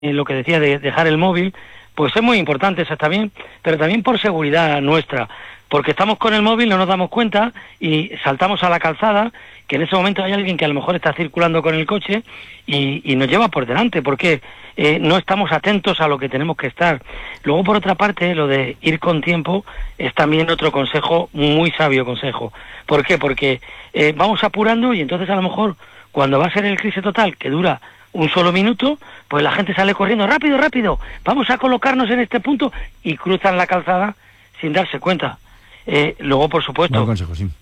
lo que decía de dejar el móvil, pues es muy importante, eso está bien, pero también por seguridad nuestra, porque estamos con el móvil, no nos damos cuenta y saltamos a la calzada, que en ese momento hay alguien que a lo mejor está circulando con el coche y nos lleva por delante, porque no estamos atentos a lo que tenemos que estar. Luego, por otra parte, lo de ir con tiempo es también otro consejo, muy sabio consejo. ¿Por qué? Porque vamos apurando y entonces a lo mejor cuando va a ser el eclipse total, que dura un solo minuto, pues la gente sale corriendo, rápido, rápido, vamos a colocarnos en este punto, y cruzan la calzada sin darse cuenta. Luego, por supuesto, buen consejo, sí.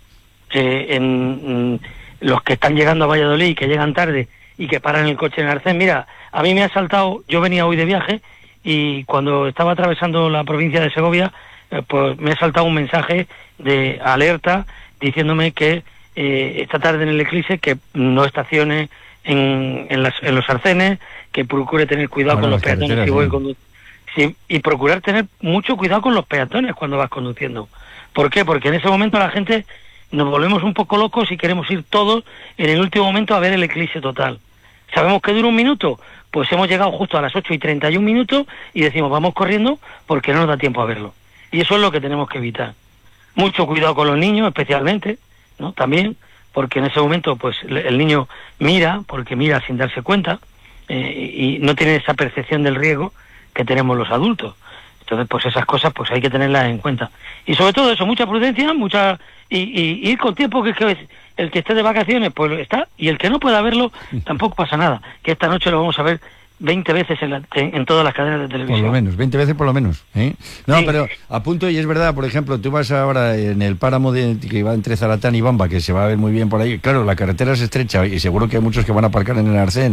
Los que están llegando a Valladolid y que llegan tarde y que paran el coche en Arcén, mira, a mí me ha saltado, yo venía hoy de viaje y cuando estaba atravesando la provincia de Segovia, pues me ha saltado un mensaje de alerta diciéndome que esta tarde en el eclipse que no estacione en los arcenes, que procure tener cuidado con los peatones si voy sí, y procurar tener mucho cuidado con los peatones cuando vas conduciendo. ¿Por qué? Porque en ese momento la gente nos volvemos un poco locos y queremos ir todos en el último momento a ver el eclipse total. ¿Sabemos que dura un minuto? Pues hemos llegado justo a las 8:31 y decimos vamos corriendo porque no nos da tiempo a verlo. Y eso es lo que tenemos que evitar. Mucho cuidado con los niños especialmente, ¿no? También, porque en ese momento pues el niño mira, porque mira sin darse cuenta, y no tiene esa percepción del riesgo que tenemos los adultos. Entonces, pues esas cosas pues hay que tenerlas en cuenta. Y sobre todo eso, mucha prudencia, y ir con tiempo, que el que esté de vacaciones pues está, y el que no pueda verlo tampoco pasa nada, que esta noche lo vamos a ver 20 veces en todas las cadenas de televisión. Por lo menos, 20 veces por lo menos, ¿eh? No, sí. Pero apunto, y es verdad, por ejemplo, tú vas ahora en el páramo que va entre Zaratán y Bamba, que se va a ver muy bien por ahí. Claro, la carretera es estrecha y seguro que hay muchos que van a aparcar en el Arcén.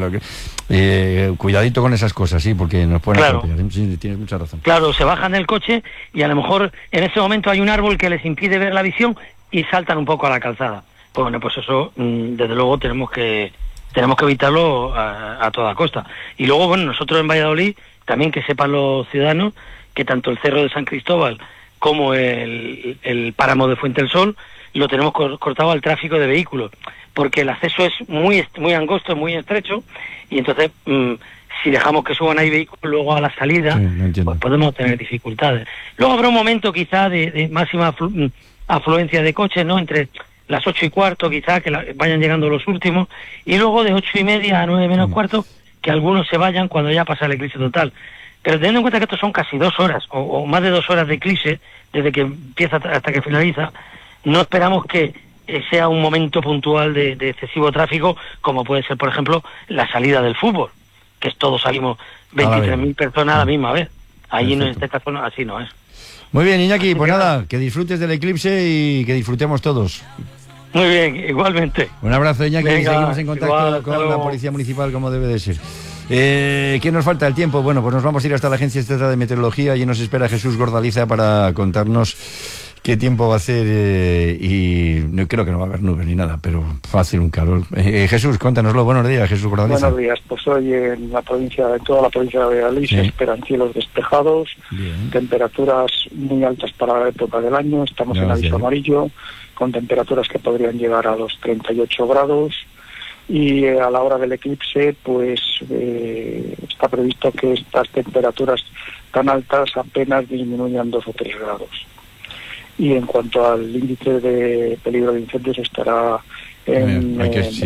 Cuidadito con esas cosas, sí, porque nos pueden atropellar. Sí, tienes mucha razón. Claro, se bajan del coche y a lo mejor en ese momento hay un árbol que les impide ver la visión y saltan un poco a la calzada. Pues bueno, pues eso, desde luego tenemos que evitarlo a toda costa. Y luego, bueno, nosotros en Valladolid, también que sepan los ciudadanos que tanto el Cerro de San Cristóbal como el páramo de Fuente del Sol lo tenemos cortado al tráfico de vehículos, porque el acceso es muy angosto, muy estrecho, y entonces si dejamos que suban ahí vehículos luego a la salida, sí, pues podemos tener dificultades. Luego habrá un momento quizá de máxima afluencia de coches, ¿no?, entre las 8:15 quizá, que vayan llegando los últimos, y luego de 8:30 a 9 menos cuarto, que algunos se vayan cuando ya pasa el eclipse total. Pero teniendo en cuenta que estos son casi 2 horas, o más de 2 horas de eclipse, desde que empieza hasta que finaliza, no esperamos que sea un momento puntual de excesivo tráfico, como puede ser, por ejemplo, la salida del fútbol, que es todos salimos 23.000 personas a la misma vez. Allí en este caso así no es. Muy bien, Iñaki, pues nada, que disfrutes del eclipse y que disfrutemos todos. Muy bien, igualmente. Un abrazo, Iñaki. Venga, seguimos en contacto con la Policía Municipal como debe de ser. ¿Qué nos falta? El tiempo. Bueno, pues nos vamos a ir hasta la Agencia Estatal de Meteorología y nos espera Jesús Gordaliza para contarnos qué tiempo va a hacer, y no creo que no va a haber nubes ni nada, pero va a hacer un calor. Jesús, cuéntanoslo. Buenos días, Jesús Gordaliza. Buenos días. Pues hoy en toda la provincia de Valladolid se esperan cielos despejados, temperaturas muy altas para la época del año. Estamos en aviso amarillo, con temperaturas que podrían llegar a los 38 grados. Y a la hora del eclipse, pues está previsto que estas temperaturas tan altas apenas disminuyan 2 o 3 grados. Y en cuanto al índice de peligro de incendios, estará en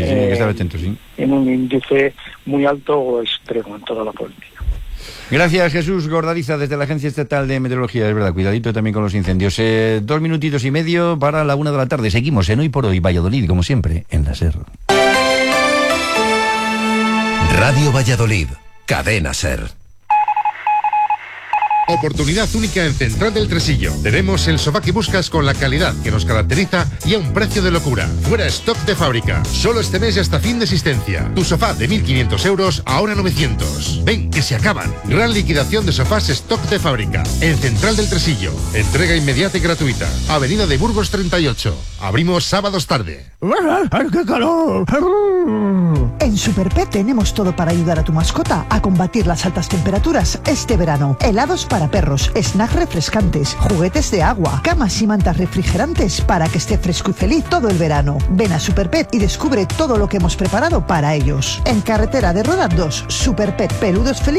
un índice muy alto o extremo en toda la provincia. Gracias, Jesús Gordaliza, desde la Agencia Estatal de Meteorología. Es verdad, cuidadito también con los incendios. 2 minutitos y medio para la 1 de la tarde. Seguimos en Hoy por Hoy, Valladolid, como siempre, en la SER. Radio Valladolid, Cadena SER. Oportunidad única en Central del Tresillo. Tenemos el sofá que buscas con la calidad que nos caracteriza y a un precio de locura. Fuera stock de fábrica. Solo este mes y hasta fin de existencia. Tu sofá de 1.500 euros, ahora 900. Ven, que se acaban. Gran liquidación de sofás stock de fábrica. En Central del Tresillo. Entrega inmediata y gratuita. Avenida de Burgos 38. Abrimos sábados tarde. ¡Qué calor! En Superpet tenemos todo para ayudar a tu mascota a combatir las altas temperaturas este verano. Helados para para perros, snacks refrescantes, juguetes de agua, camas y mantas refrigerantes para que esté fresco y feliz todo el verano. Ven a Superpet y descubre todo lo que hemos preparado para ellos. En Carretera de Roda 2, Superpet, peludos felices